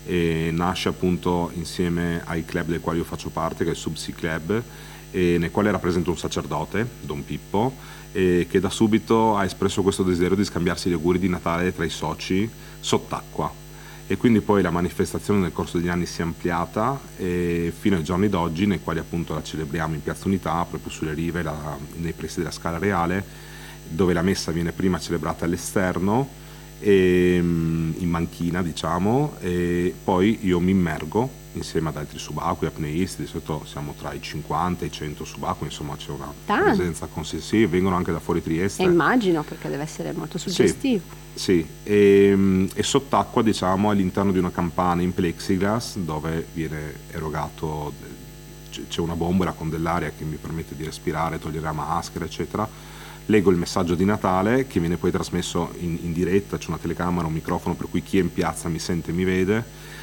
e nasce appunto insieme ai club del quale io faccio parte, che è il Subsea Club, nel quale rappresenta un sacerdote, Don Pippo, che da subito ha espresso questo desiderio di scambiarsi gli auguri di Natale tra i soci sott'acqua. E quindi poi la manifestazione nel corso degli anni si è ampliata fino ai giorni d'oggi, nei quali appunto la celebriamo in Piazza Unità, proprio sulle rive, nei pressi della Scala Reale, dove la messa viene prima celebrata all'esterno, in manchina diciamo, e poi io mi immergo insieme ad altri subacquei apneisti. Di solito siamo tra i 50 e i 100 subacquei, insomma c'è una presenza consistente, vengono anche da fuori Trieste. Immagino, perché deve essere molto suggestivo. Sì, e sott'acqua diciamo all'interno di una campana in plexiglass dove viene erogato, c'è una bombola con dell'aria che mi permette di respirare, togliere la maschera eccetera. Leggo il messaggio di Natale che viene poi trasmesso in diretta, c'è una telecamera, un microfono per cui chi è in piazza mi sente e mi vede,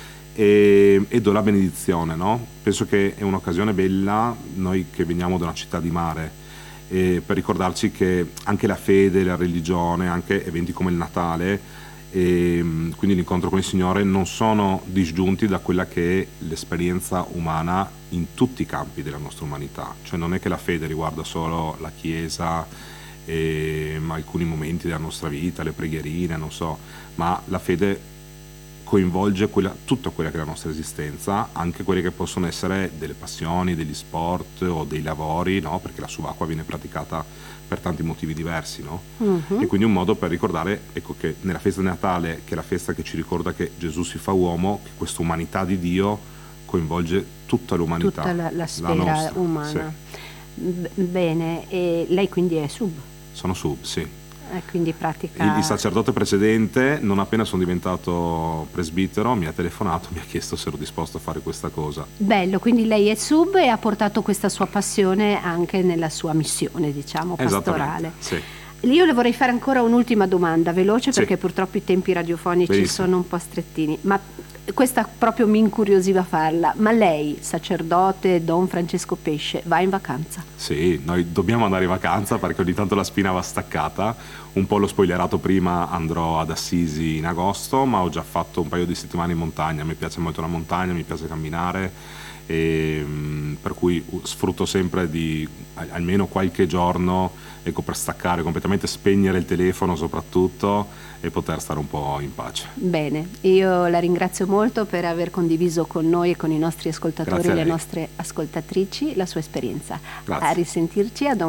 e do la benedizione, no? Penso che è un'occasione bella, noi che veniamo da una città di mare, per ricordarci che anche la fede, la religione, anche eventi come il Natale, quindi l'incontro con il Signore, non sono disgiunti da quella che è l'esperienza umana in tutti i campi della nostra umanità. Cioè non è che la fede riguarda solo la Chiesa, alcuni momenti della nostra vita, le preghierine, non so, ma la fede coinvolge tutta quella che è la nostra esistenza, anche quelle che possono essere delle passioni, degli sport o dei lavori, no? Perché la subacquea viene praticata per tanti motivi diversi, no? E quindi un modo per ricordare, ecco, che nella festa di Natale, che è la festa che ci ricorda che Gesù si fa uomo, che questa umanità di Dio coinvolge tutta l'umanità, tutta la sfera umana. Sì. Bene, e lei quindi è sub? Sono sub, sì. Quindi pratica... Il sacerdote precedente, non appena sono diventato presbitero, mi ha telefonato, mi ha chiesto se ero disposto a fare questa cosa. Bello, quindi lei è sub e ha portato questa sua passione anche nella sua missione, diciamo, pastorale. Sì. Io le vorrei fare ancora un'ultima domanda, veloce, sì, perché purtroppo i tempi radiofonici benissimo, sono un po' strettini, ma questa proprio mi incuriosiva farla. Ma lei, sacerdote Don Francesco Pesce, va in vacanza? Sì, noi dobbiamo andare in vacanza perché ogni tanto la spina va staccata. Un po' l'ho spoilerato prima, andrò ad Assisi in agosto, ma ho già fatto un paio di settimane in montagna. Mi piace molto la montagna, mi piace camminare, per cui sfrutto sempre di almeno qualche giorno, ecco, per staccare completamente, spegnere il telefono soprattutto e poter stare un po' in pace. Bene, io la ringrazio molto per aver condiviso con noi e con i nostri ascoltatori e le nostre ascoltatrici la sua esperienza. Grazie. A risentirci a Don